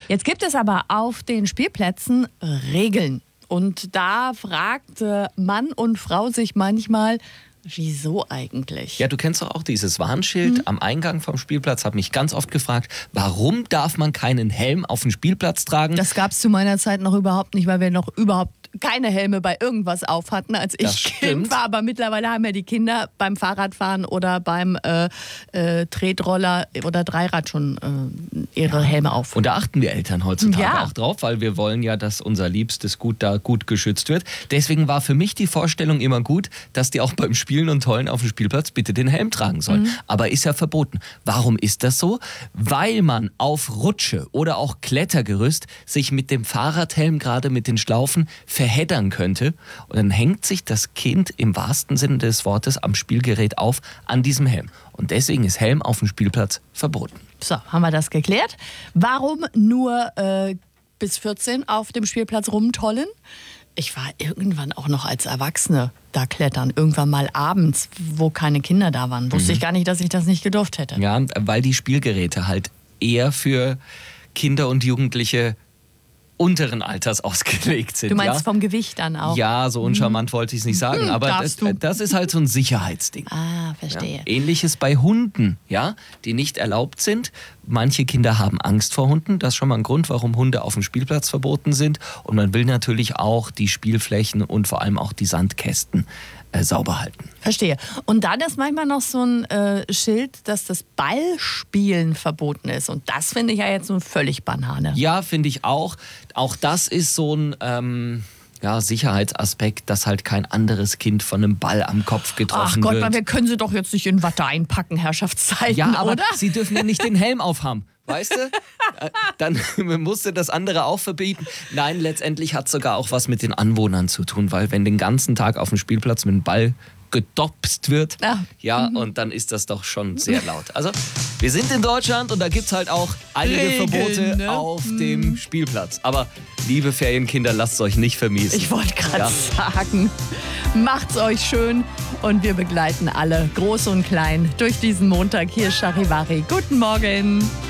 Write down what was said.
Jetzt gibt es aber auf den Spielplätzen Regeln. Und da fragt Mann und Frau sich manchmal, wieso eigentlich? Ja, du kennst doch auch dieses Warnschild am Eingang vom Spielplatz. Habe mich ganz oft gefragt, warum darf man keinen Helm auf den Spielplatz tragen? Das gab es zu meiner Zeit noch überhaupt nicht, weil wir noch überhaupt keine Helme bei irgendwas auf hatten, als ich Kind war. Aber mittlerweile haben ja die Kinder beim Fahrradfahren oder beim Tretroller oder Dreirad schon ihre Helme auf. Und da achten wir Eltern heutzutage auch drauf, weil wir wollen ja, dass unser liebstes Gut da gut geschützt wird. Deswegen war für mich die Vorstellung immer gut, dass die auch beim Spielen und Tollen auf dem Spielplatz bitte den Helm tragen sollen. Aber ist ja verboten. Warum ist das so? Weil man auf Rutsche oder auch Klettergerüst sich mit dem Fahrradhelm, gerade mit den Schlaufen, verheddern könnte. Und dann hängt sich das Kind im wahrsten Sinne des Wortes am Spielgerät auf, an diesem Helm. Und deswegen ist Helm auf dem Spielplatz verboten. So, haben wir das geklärt. Warum nur bis 14 auf dem Spielplatz rumtollen? Ich war irgendwann auch noch als Erwachsene da klettern. Irgendwann mal abends, wo keine Kinder da waren. Wusste ich gar nicht, dass ich das nicht gedurft hätte. Ja, weil die Spielgeräte halt eher für Kinder und Jugendliche unteren Alters ausgelegt sind. Du meinst vom Gewicht dann auch? Ja, so uncharmant wollte ich es nicht sagen, aber das ist halt so ein Sicherheitsding. Ah, verstehe. Ja. Ähnliches bei Hunden, ja, die nicht erlaubt sind. Manche Kinder haben Angst vor Hunden. Das ist schon mal ein Grund, warum Hunde auf dem Spielplatz verboten sind. Und man will natürlich auch die Spielflächen und vor allem auch die Sandkästen sauber halten. Verstehe. Und dann ist manchmal noch so ein Schild, dass das Ballspielen verboten ist. Und das finde ich ja jetzt so völlig Banane. Ja, finde ich auch. Auch das ist so ein Sicherheitsaspekt, dass halt kein anderes Kind von einem Ball am Kopf getroffen wird. Ach Gott, wir können sie doch jetzt nicht in Watte einpacken, Herrschaftszeiten, ja, aber oder? Sie dürfen ja nicht den Helm aufhaben. Weißt du? Dann musste das andere auch verbieten. Nein, letztendlich hat es sogar auch was mit den Anwohnern zu tun, weil wenn den ganzen Tag auf dem Spielplatz mit dem Ball gedopst wird, und dann ist das doch schon sehr laut. Also, wir sind in Deutschland und da gibt es halt auch einige Regeln, Verbote auf dem Spielplatz. Aber, liebe Ferienkinder, lasst es euch nicht vermiesen. Ich wollte gerade sagen, macht's euch schön und wir begleiten alle, groß und klein, durch diesen Montag. Hier ist Charivari. Guten Morgen.